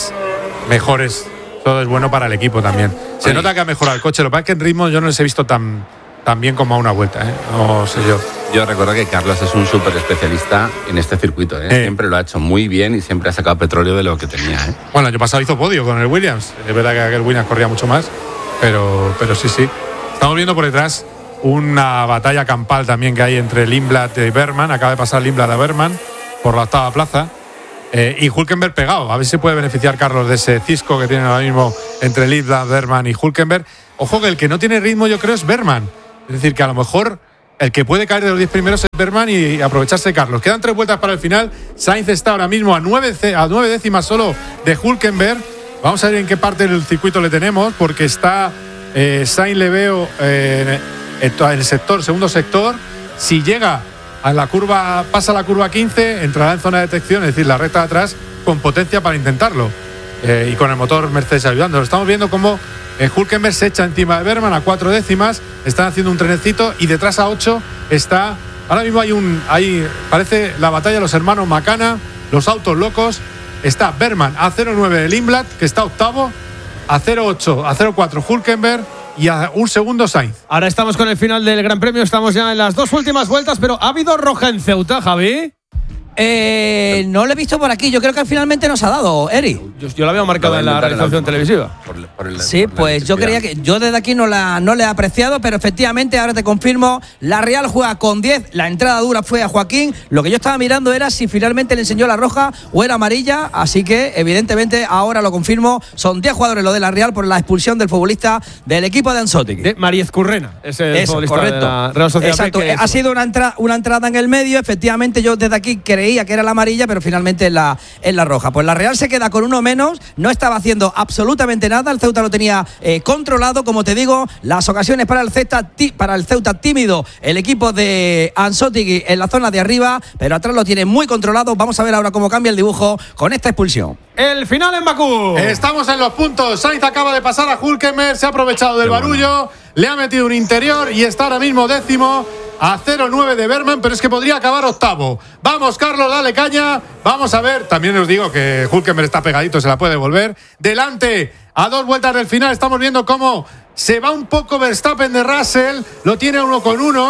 [SPEAKER 4] mejores. Todo es bueno para el equipo también. Se nota que ha mejorado el coche. Lo que pasa es que en ritmo yo no les he visto tan bien como a una vuelta, No sé yo.
[SPEAKER 6] Yo recuerdo que Carlos es un súper especialista en este circuito, Siempre lo ha hecho muy bien y siempre ha sacado petróleo de lo que tenía,
[SPEAKER 4] Bueno, el año pasado hizo podio con el Williams. Es verdad que aquel Williams corría mucho más, pero sí. Estamos viendo por detrás una batalla campal también que hay entre Lindblad y Bergman. Acaba de pasar Lindblad a Bergman por la 8ª plaza. Y Hülkenberg pegado. A ver si se puede beneficiar Carlos de ese cisco que tiene ahora mismo entre Lindblad, Bergman y Hülkenberg. Ojo que el que no tiene ritmo yo creo es Bergman. Es decir, que a lo mejor el que puede caer de los 10 primeros es Bergman y aprovecharse de Carlos. Quedan 3 vueltas para el final. Sainz está ahora mismo a 9 décimas solo de Hülkenberg. Vamos a ver en qué parte del circuito le tenemos, porque está Sainz, le veo en el segundo sector. Si llega a la curva, pasa la curva 15, entrará en zona de detección, es decir, la recta de atrás, con potencia para intentarlo. Y con el motor Mercedes ayudando. Estamos viendo cómo Hülkenberg se echa encima de Bergman a 4 décimas. Están haciendo un trenecito y detrás a 8 está. Ahora mismo parece la batalla de los hermanos Macana, los autos locos. Está Bergman a 0,9 de Lindblad, que está octavo, a 0,8, a 0,4 Hülkenberg y a un segundo Sainz.
[SPEAKER 3] Ahora estamos con el final del Gran Premio, estamos ya en las 2 últimas vueltas, pero ¿ha habido roja en Ceuta, Javi?
[SPEAKER 7] No lo he visto por aquí. Yo creo que finalmente nos ha dado, Eri.
[SPEAKER 3] Yo la había marcado en la realización televisiva.
[SPEAKER 7] Sí, pues yo creía que yo desde aquí no le he apreciado, pero efectivamente ahora te confirmo, la Real juega con 10, la entrada dura fue a Joaquín. Lo que yo estaba mirando era si finalmente le enseñó la roja o era amarilla, así que evidentemente ahora lo confirmo, son 10 jugadores lo de la Real por la expulsión del futbolista del equipo de Anzotti.
[SPEAKER 3] De Mariez Currena, ese es el futbolista
[SPEAKER 7] correcto.
[SPEAKER 3] de la Real Sociedad.
[SPEAKER 7] Exacto, ha sido una entrada en el medio, efectivamente yo desde aquí creía que era la amarilla, pero finalmente es la roja. Pues la Real se queda con uno menos, no estaba haciendo absolutamente nada, el Ceuta lo tenía controlado, como te digo, las ocasiones para el Ceuta tímido, el equipo de Anzotti en la zona de arriba, pero atrás lo tiene muy controlado. Vamos a ver ahora cómo cambia el dibujo con esta expulsión.
[SPEAKER 3] El final en Bakú.
[SPEAKER 4] Estamos en los puntos. Sainz acaba de pasar a Hülkenberg, se ha aprovechado del barullo, le ha metido un interior y está ahora mismo décimo a 0,9 de Bergman, pero es que podría acabar octavo. Vamos, Carlos, dale caña. Vamos a ver. También os digo que Hülkenberg está pegadito, se la puede devolver. Delante, a 2 vueltas del final, estamos viendo cómo se va un poco Verstappen de Russell. Lo tiene 1-1.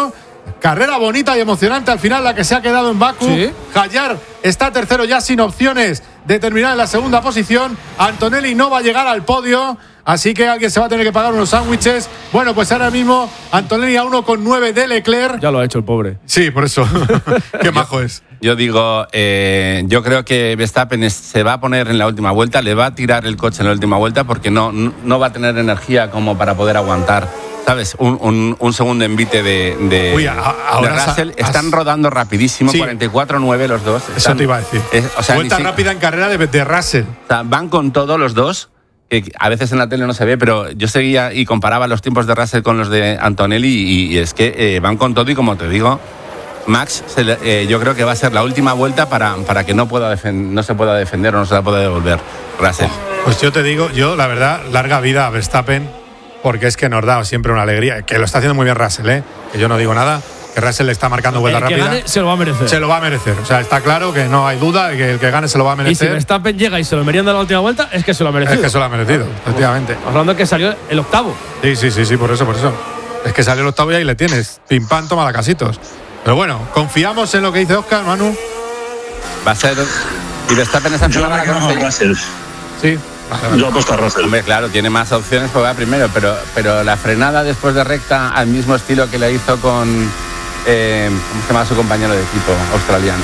[SPEAKER 4] Carrera bonita y emocionante al final la que se ha quedado en Bakú.
[SPEAKER 3] Sí.
[SPEAKER 4] Hallyard está tercero ya sin opciones de terminar en la segunda posición. Antonelli no va a llegar al podio, así que alguien se va a tener que pagar unos sándwiches. Bueno, pues ahora mismo Antonelli a 1,9 de Leclerc.
[SPEAKER 3] Ya lo ha hecho el pobre.
[SPEAKER 4] Sí, por eso. Qué majo es.
[SPEAKER 6] Yo digo, yo creo que Verstappen se va a poner en la última vuelta, le va a tirar el coche en la última vuelta porque no va a tener energía como para poder aguantar, ¿sabes? Un segundo envite de Russell. Están rodando rapidísimo, sí. 44-9 los dos.
[SPEAKER 4] Eso te iba a decir. Vuelta rápida en carrera de Russell.
[SPEAKER 6] O sea, van con todos los dos, que a veces en la tele no se ve, pero yo seguía y comparaba los tiempos de Russell con los de Antonelli y es que van con todo y como te digo, Max, yo creo que va a ser la última vuelta para que no se pueda defender o no se la pueda devolver Russell.
[SPEAKER 4] Pues yo te digo, la verdad, larga vida a Verstappen, porque es que nos da siempre una alegría. Que lo está haciendo muy bien Russell, que yo no digo nada, que Russell le está marcando vuelta rápida.
[SPEAKER 3] El que gane se lo va a merecer.
[SPEAKER 4] Se lo va a merecer. O sea, está claro que no hay duda de que el que gane se lo va a merecer.
[SPEAKER 3] Y si Verstappen llega y se lo merienda en la última vuelta, es que se lo ha merecido.
[SPEAKER 4] Es que se lo ha merecido, efectivamente.
[SPEAKER 3] Hablando de que salió el octavo.
[SPEAKER 4] Sí, por eso. Es que salió el octavo y ahí le tienes. Pim pam, toma la casitos. Pero bueno, confiamos en lo que dice Óscar, Manu.
[SPEAKER 6] Va a ser. Y Verstappen está
[SPEAKER 5] yo para Russell.
[SPEAKER 4] Sí.
[SPEAKER 5] Yo apuesto a Russell.
[SPEAKER 6] Hombre, claro, tiene más opciones porque va primero, pero la frenada después de recta al mismo estilo que le hizo con ¿cómo se llama su compañero de equipo australiano?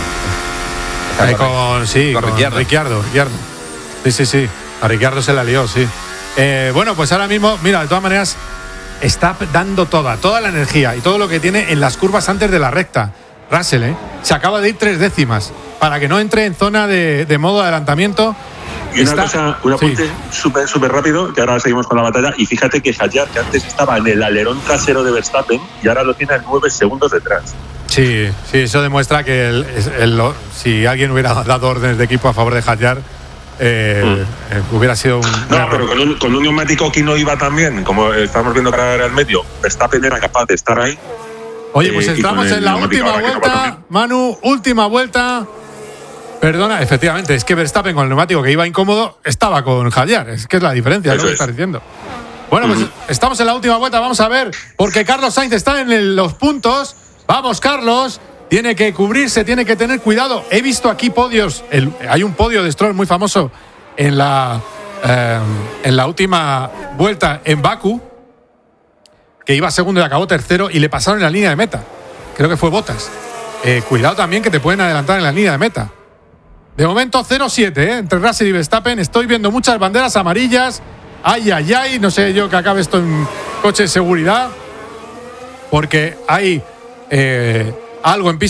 [SPEAKER 4] Con Ricciardo. Sí. A Ricciardo se la lió, sí. Bueno, pues ahora mismo, mira, de todas maneras, está dando toda la energía y todo lo que tiene en las curvas antes de la recta. Russell, se acaba de ir 3 décimas para que no entre en zona de modo adelantamiento.
[SPEAKER 5] Y un apunte súper rápido, que ahora seguimos con la batalla. Y fíjate que Hallyard, que antes estaba en el alerón trasero de Verstappen, y ahora lo tiene a 9 segundos detrás.
[SPEAKER 4] Sí, eso demuestra que si alguien hubiera dado órdenes de equipo a favor de Hallyard, hubiera sido un
[SPEAKER 5] pero con un neumático que no iba tan bien, como estamos viendo que era el medio, Verstappen era capaz de estar ahí.
[SPEAKER 4] Oye, pues estamos en la última vuelta, Manu, última vuelta. Perdona, efectivamente, es que Verstappen con el neumático que iba incómodo estaba con Hallyard. Es que es la diferencia, es lo que estás diciendo. Bueno, pues estamos en la última vuelta, vamos a ver, porque Carlos Sainz está en los puntos. Vamos, Carlos, tiene que cubrirse, tiene que tener cuidado. He visto aquí podios, hay un podio de Stroll muy famoso en la última vuelta en Bakú, que iba segundo y acabó tercero y le pasaron en la línea de meta. Creo que fue Bottas. Cuidado también que te pueden adelantar en la línea de meta. De momento 0-7 entre Russell y Verstappen. Estoy viendo muchas banderas amarillas. Ay, no sé yo que acabe esto en coche de seguridad, porque hay algo en pista